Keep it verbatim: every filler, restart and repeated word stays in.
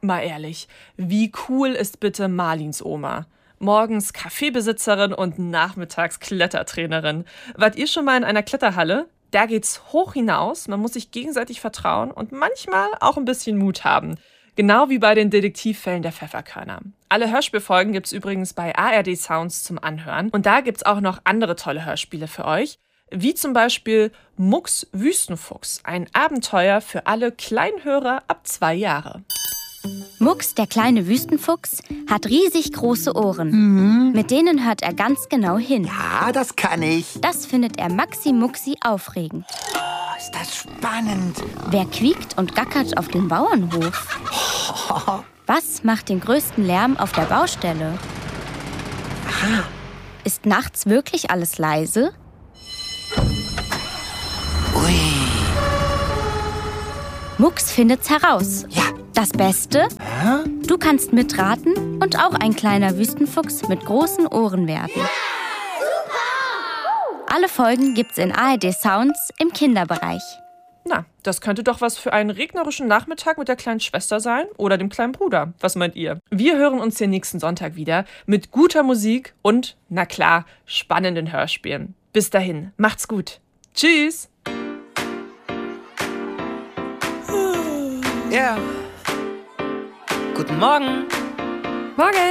Mal ehrlich, wie cool ist bitte Marlins Oma? Morgens Kaffeebesitzerin und nachmittags Klettertrainerin. Wart ihr schon mal in einer Kletterhalle? Da geht's hoch hinaus, man muss sich gegenseitig vertrauen und manchmal auch ein bisschen Mut haben. Genau wie bei den Detektivfällen der Pfefferkörner. Alle Hörspielfolgen gibt's übrigens bei A R D Sounds zum Anhören. Und da gibt's auch noch andere tolle Hörspiele für euch. Wie zum Beispiel Mucks Wüstenfuchs, ein Abenteuer für alle Kleinhörer ab zwei Jahre. Mucks, der kleine Wüstenfuchs, hat riesig große Ohren. Mhm. Mit denen hört er ganz genau hin. Ja, das kann ich. Das findet er Maxi Muxi aufregend. Oh, ist das spannend. Wer quiekt und gackert auf dem Bauernhof? Was macht den größten Lärm auf der Baustelle? Ist nachts wirklich alles leise? Ui. Mucks findet's heraus. Ja. Das Beste? Hä? Du kannst mitraten und auch ein kleiner Wüstenfuchs mit großen Ohren werden. Ja, super! Alle Folgen gibt's in A R D Sounds im Kinderbereich. Na, das könnte doch was für einen regnerischen Nachmittag mit der kleinen Schwester sein oder dem kleinen Bruder. Was meint ihr? Wir hören uns den nächsten Sonntag wieder mit guter Musik und, na klar, spannenden Hörspielen. Bis dahin, macht's gut. Tschüss! Ja. Guten Morgen. Morgen!